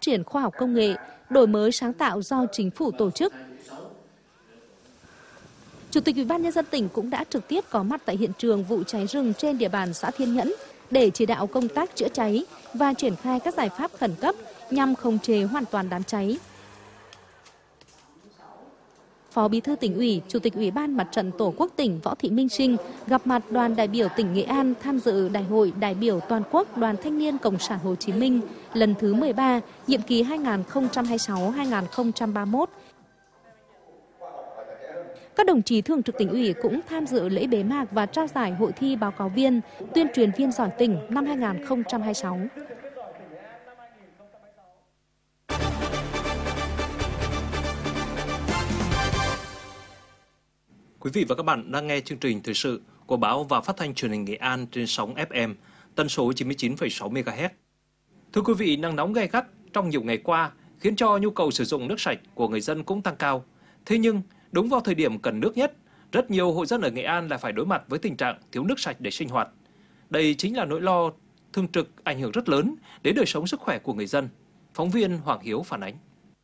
triển khoa học công nghệ, đổi mới sáng tạo do chính phủ tổ chức. Chủ tịch Ủy ban Nhân dân tỉnh cũng đã trực tiếp có mặt tại hiện trường vụ cháy rừng trên địa bàn xã Thiên Nhẫn để chỉ đạo công tác chữa cháy và triển khai các giải pháp khẩn cấp nhằm khống chế hoàn toàn đám cháy. Phó Bí thư Tỉnh ủy, Chủ tịch Ủy ban Mặt trận Tổ quốc tỉnh Võ Thị Minh Trinh gặp mặt đoàn đại biểu tỉnh Nghệ An tham dự Đại hội đại biểu toàn quốc Đoàn Thanh niên Cộng sản Hồ Chí Minh lần thứ 13, nhiệm kỳ 2026-2031. Các đồng chí thường trực Tỉnh ủy cũng tham dự lễ bế mạc và trao giải hội thi báo cáo viên, tuyên truyền viên giỏi tỉnh năm 2026. Quý vị và các bạn đang nghe chương trình thời sự của báo và phát thanh truyền hình Nghệ An trên sóng FM, tần số 99,6 MHz. Thưa quý vị, nắng nóng gay gắt trong nhiều ngày qua khiến cho nhu cầu sử dụng nước sạch của người dân cũng tăng cao. Thế nhưng, đúng vào thời điểm cần nước nhất, rất nhiều hộ dân ở Nghệ An lại phải đối mặt với tình trạng thiếu nước sạch để sinh hoạt. Đây chính là nỗi lo thường trực ảnh hưởng rất lớn đến đời sống sức khỏe của người dân. Phóng viên Hoàng Hiếu phản ánh.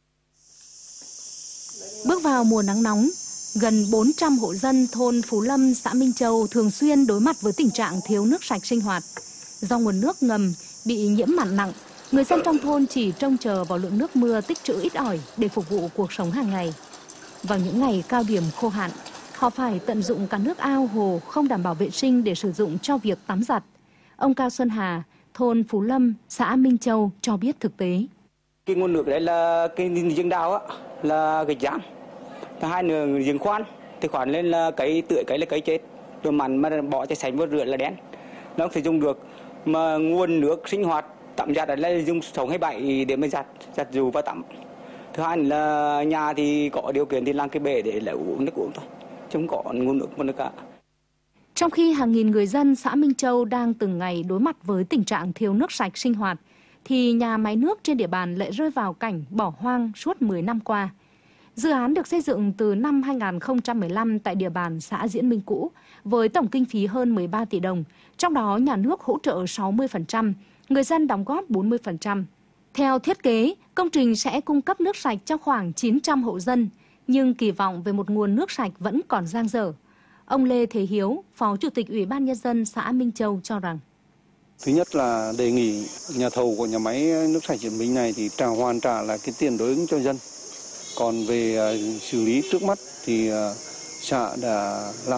Bước vào mùa nắng nóng, gần 400 hộ dân thôn Phú Lâm, xã Minh Châu thường xuyên đối mặt với tình trạng thiếu nước sạch sinh hoạt. Do nguồn nước ngầm bị nhiễm mặn nặng, người dân trong thôn chỉ trông chờ vào lượng nước mưa tích trữ ít ỏi để phục vụ cuộc sống hàng ngày. Vào những ngày cao điểm khô hạn, họ phải tận dụng cả nước ao hồ không đảm bảo vệ sinh để sử dụng cho việc tắm giặt. Ông Cao Xuân Hà, thôn Phú Lâm, xã Minh Châu cho biết thực tế. Cái nguồn nước đấy là cái giếng đào á, là cái giang. Thứ hai nữa giếng khoan, thì khoan lên là cấy tưới cấy là cấy chết, rồi mặn mà bỏ cho sạch vô rửa là đen, nó không thể dùng được. Mà nguồn nước sinh hoạt tắm giặt là dùng 6 hay 7 để mà giặt dù và tắm. Thứ hai là nhà thì có điều kiện thì làm cái bể để lấy uống nước uống thôi, chứ không có nguồn nước nào cả. Trong khi hàng nghìn người dân xã Minh Châu đang từng ngày đối mặt với tình trạng thiếu nước sạch sinh hoạt, thì nhà máy nước trên địa bàn lại rơi vào cảnh bỏ hoang suốt 10 năm qua. Dự án được xây dựng từ năm 2015 tại địa bàn xã Diễn Minh cũ với tổng kinh phí hơn 13 tỷ đồng, trong đó nhà nước hỗ trợ 60%, người dân đóng góp 40%. Theo thiết kế, công trình sẽ cung cấp nước sạch cho khoảng 900 hộ dân, nhưng kỳ vọng về một nguồn nước sạch vẫn còn dang dở. Ông Lê Thế Hiếu, Phó Chủ tịch Ủy ban Nhân dân xã Minh Châu cho rằng: Thứ nhất là đề nghị nhà thầu của nhà máy nước sạch Diễn Minh này thì hoàn trả lại cái tiền đối ứng cho dân. Còn về xử lý trước mắt thì xã đã làm